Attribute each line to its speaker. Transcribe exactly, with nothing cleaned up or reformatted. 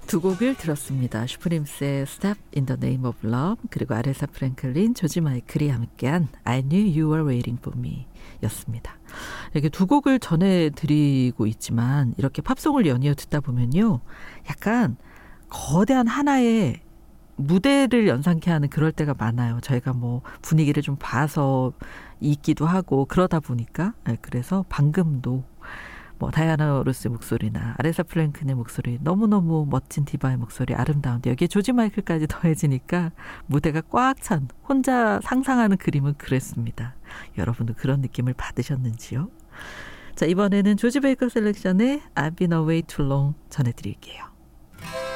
Speaker 1: 두 곡을 들었습니다. 슈프림스의 Step in the Name of Love, 그리고 아레사 프랭클린, 조지 마이클이 함께한 I Knew You Were Waiting for Me 였습니다. 이렇게 두 곡을 전해드리고 있지만 이렇게 팝송을 연이어 듣다 보면요, 약간 거대한 하나의 무대를 연상케 하는 그럴 때가 많아요. 저희가 뭐 분위기를 좀 봐서 있기도 하고 그러다 보니까. 그래서 방금도 뭐 다이아나 로스의 목소리나 아레사 프랭클린의 목소리, 너무너무 멋진 디바의 목소리 아름다운데 여기에 조지 마이클까지 더해지니까 무대가 꽉 찬, 혼자 상상하는 그림은 그랬습니다. 여러분도 그런 느낌을 받으셨는지요? 자, 이번에는 조지 베이커 셀렉션의 I've been away too long 전해드릴게요.